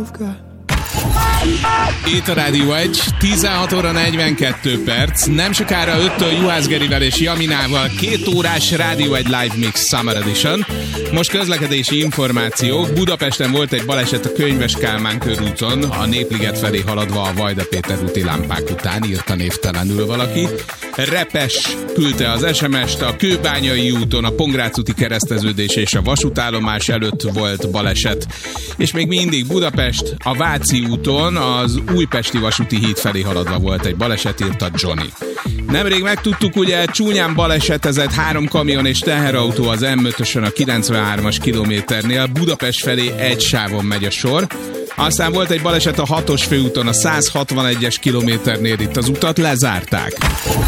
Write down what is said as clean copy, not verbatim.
Itt a Rádió 1, 16 óra 42 perc. Nem sokára 5-től Juhász Gerivel és Jaminával 2 órás Rádió 1 Live Mix Summer Edition. Most közlekedési információk. Budapesten volt egy baleset a Könyves Kálmán körúton, a Népliget felé haladva a Vajda Péter úti lámpák után, írta névtelenül valaki. Repes küldte az SMS-t, a Kőbányai úton, a Pongrác úti kereszteződés és a vasútállomás előtt volt baleset. És még mindig Budapest, a Váci úton, az Újpesti vasúti híd felé haladva volt egy baleset, írta Johnny. Nemrég megtudtuk, ugye csúnyán balesetezett 3 kamion és teherautó az M5-ösön a 93-as kilométernél, Budapest felé egy sávon megy a sor. Aztán volt egy baleset a 6-os főúton a 161-es kilométernél, itt az utat lezárták.